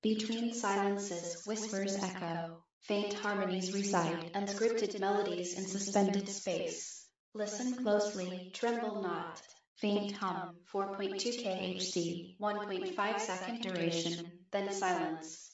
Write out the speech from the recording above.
Between silences, whispers echo, faint harmonies reside, unscripted melodies in suspended space. Listen closely, tremble not. Faint hum, 4.2 kHz, 1.5 second duration, then silence.